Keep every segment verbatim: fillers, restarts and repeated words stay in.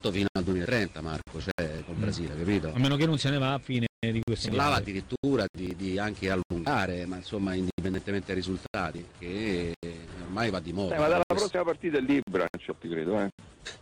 fino al duemilatrenta, Marco, cioè col Brasile, capito? A meno che non se ne va a fine di questo. Si parlava addirittura di, di anche allungare, ma insomma indipendentemente dai risultati, che ormai va di moda. Eh, ma dalla prossima partita è libera, Ancelotti, credo, eh.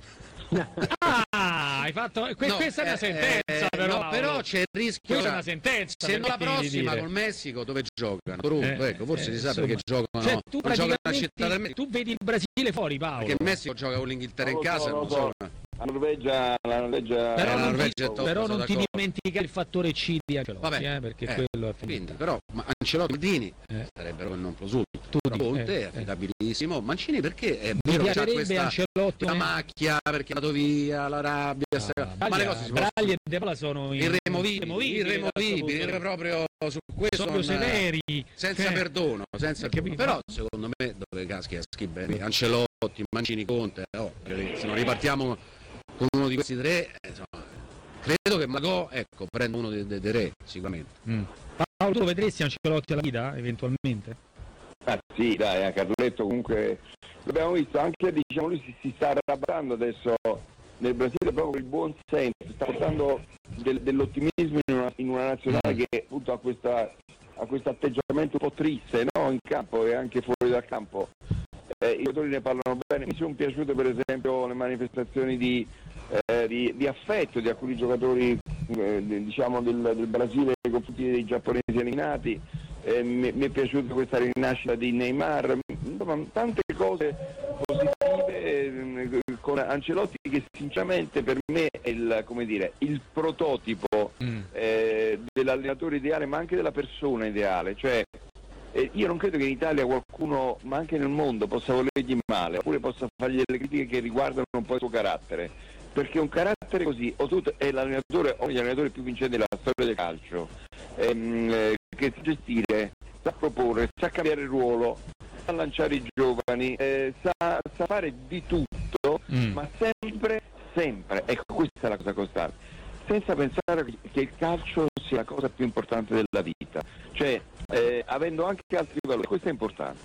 Ah, hai fatto que- no, questa è una eh, sentenza, eh, però, no, però c'è il rischio. Questa è una sentenza. Se non la prossima dire. col Messico, dove giocano? Toronto, Eh, ecco, forse eh, si sa insomma. perché giocano. Cioè, tu non giocano a Città del praticamente Messico. tu vedi il Brasile fuori, Paolo. Perché il Messico gioca con l'Inghilterra in Non lo casa, so, non non so. so. La Norvegia, la Norvegia, Però Eh, la non Norvegia ti, è top, però sono non ti d'accordo. dimentica il fattore C di Ancelotti, Vabbè, eh, perché eh, quello è quindi, finita. però ma Ancelotti e Maldini Eh. sarebbero il non plus ultra. Tu Però dici, Conte eh, è affidabilissimo. Mancini perché è Mi vero che ha piacerebbe questa, Ancelotti questa eh? macchia, perché è andato via, la rabbia, Ah, sta- ma Braglia- le cose si possono Braglia e De Paula sono in- irremovibili, irremovibili, irremovibili, proprio su questo proprio non- severi, senza cioè, perdono, senza hai capito? però secondo me dove caschi a Schiberi, Ancelotti, Mancini, Conte, oh, se non ripartiamo con uno di questi tre, eh, insomma, credo che Magò, ecco, prenda uno dei, dei, dei tre sicuramente. Mm. Paolo, tu lo vedresti Ancelotti alla guida eventualmente? Ah, sì, dai, a Carletto comunque l'abbiamo visto, anche diciamo lui si, si sta arrabbiando adesso nel Brasile proprio con il buon senso, sta portando del, dell'ottimismo in una, in una nazionale che appunto ha questa ha questo atteggiamento un po' triste, no? In campo e anche fuori dal campo. Eh, I giocatori ne parlano bene, mi sono piaciute per esempio le manifestazioni di, eh, di, di affetto di alcuni giocatori eh, diciamo del, del Brasile nei confronti dei giapponesi eliminati. Eh, mi, mi è piaciuta questa rinascita di Neymar, insomma, tante cose positive eh, con Ancelotti che sinceramente per me è il, come dire, il prototipo Mm. eh, dell'allenatore ideale ma anche della persona ideale, cioè eh, io non credo che in Italia qualcuno, ma anche nel mondo, possa volergli male oppure possa fargli delle critiche che riguardano un po' il suo carattere, perché un carattere così o tu è l'allenatore o gli allenatori più vincenti della storia del calcio, ehm, eh, che sa gestire, sa proporre, sa cambiare il ruolo, sa lanciare i giovani, eh, sa, sa fare di tutto, Mm. ma sempre, sempre, ecco questa è la cosa costante, senza pensare che il calcio sia la cosa più importante della vita, cioè eh, avendo anche altri valori, questo è importante.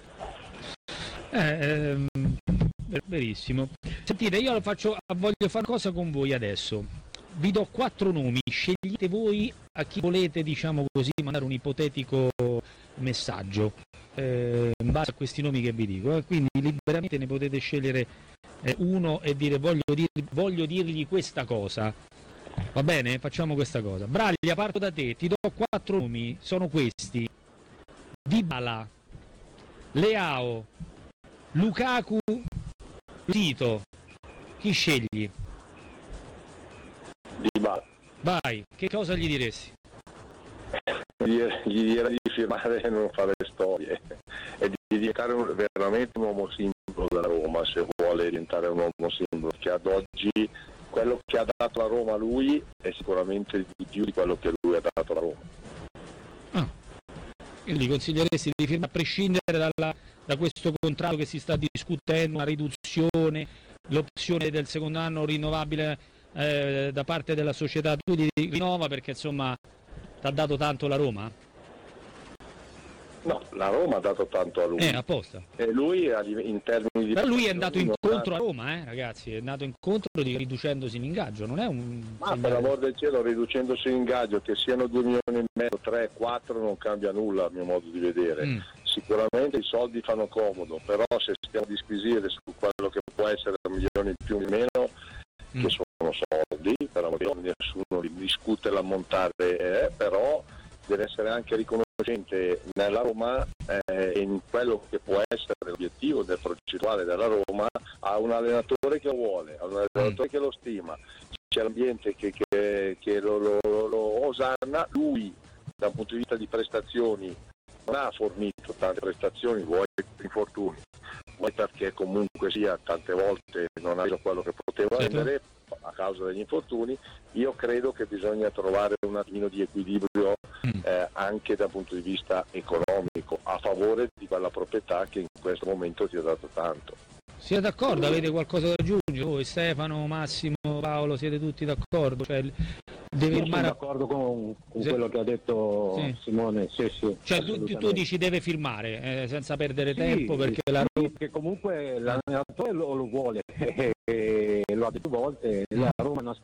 Eh, ehm, verissimo. Sentite, io faccio, voglio fare una cosa con voi adesso. Vi do quattro nomi, scegliete voi a chi volete, diciamo così, mandare un ipotetico messaggio eh, in base a questi nomi che vi dico. Eh. Quindi liberamente ne potete scegliere eh, uno e dire voglio, dir, voglio dirgli questa cosa. Va bene? Facciamo questa cosa. Braglia, parto da te, ti do quattro nomi, sono questi: Dybala, Leao, Lukaku, Tito. Chi scegli? Dybala. Vai, che cosa gli diresti? Gli, gli direi di firmare e non fare storie e di diventare un, veramente un uomo simbolo della Roma, se vuole diventare un uomo simbolo, che ad oggi quello che ha dato la Roma a lui è sicuramente di più di quello che lui ha dato alla Roma. Ah. Quindi consiglieresti di firmare a prescindere dalla, da questo contratto che si sta discutendo, una riduzione, l'opzione del secondo anno rinnovabile eh, da parte della società, tu ti rinnova perché insomma ti ha dato tanto la Roma? No, la Roma ha dato tanto a lui. Eh, apposta. E lui in termini di... Però lui è andato non incontro ha- a Roma, eh, ragazzi, è andato incontro di, riducendosi in ingaggio, non è un... Ma per segnale- l'amor del cielo, riducendosi l'ingaggio, che siano due milioni e mezzo, tre, quattro, non cambia nulla a mio modo di vedere. Mm. Sicuramente i soldi fanno comodo, però se stiamo a disquisire su quello che può essere un milione in più o in meno, Mm. che sono soldi, per amor di Dio, nessuno discute l'ammontare, eh, però deve essere anche riconoscente nella Roma eh, e in quello che può essere l'obiettivo del progettuale della Roma, a un allenatore che lo vuole, a un allenatore che lo stima, c'è l'ambiente che, che, che lo, lo, lo osanna, lui dal punto di vista di prestazioni non ha fornito tante prestazioni, vuoi per infortuni, vuoi perché comunque sia tante volte non ha reso quello che poteva Certo. rendere a causa degli infortuni. Io credo che bisogna trovare un attimino di equilibrio Mm. eh, anche dal punto di vista economico a favore di quella proprietà che in questo momento ti ha dato tanto. Siete d'accordo? Avete qualcosa da aggiungere? Voi, Stefano, Massimo, Paolo, siete tutti d'accordo? Cioè, Deve Io sono firmare. d'accordo con, con Sì. quello che ha detto Sì. Simone, sì, sì, Cioè tu, tu assolutamente. dici deve firmare eh, senza perdere Sì, tempo perché la sì, che comunque l'allenatore lo, lo vuole, e lo ha detto più volte, la Roma è una